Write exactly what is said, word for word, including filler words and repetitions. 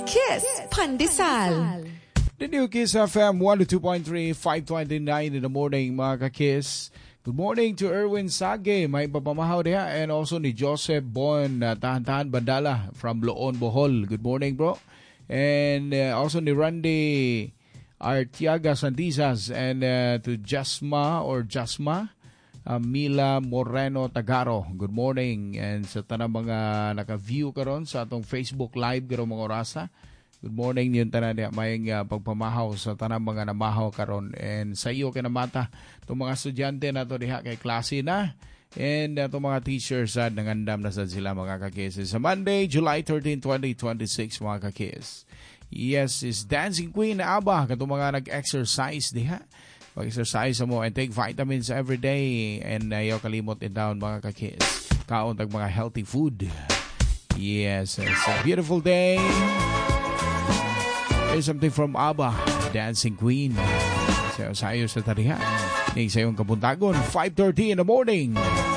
Kiss Pandesal. The new Kiss F M one oh two point three, five twenty-nine in the morning, mga ka-Kiss. Good morning to Erwin Sage, may papamahaw diha, and also ni Joseph Bon uh, Tahan-Tahan Bandala from Loon, Bohol. Good morning, bro. And uh, also ni Randy Artiaga Santizas, and uh, to Jasma or Jasma uh, Mila Moreno Tagaro. Good morning. And sa tanang mga naka-view karon sa atong Facebook Live karong mga orasa. Good morning yun tanan niya may uh, pagpamahaw sa tanang mga namahaw karon, and sa iyo kinamata itong mga estudyante na to diha kay klase na, and uh, itong mga teachers sad uh, nangandam na sad sila, mga ka-Kiss. Sa Monday, July thirteenth, twenty twenty-six, mga ka-Kiss. Yes, is Dancing Queen na ABBA katong mga nag-exercise diha. Pag-exercise mo and take vitamins every day, and ayaw uh, kalimot in down, mga ka-Kiss. Kaon tag mga healthy food. Yes, it's a beautiful day. Here's something from ABBA, Dancing Queen. Sa sayo sa tariha. Ning sa iyong kapuntagon, five thirty in the morning.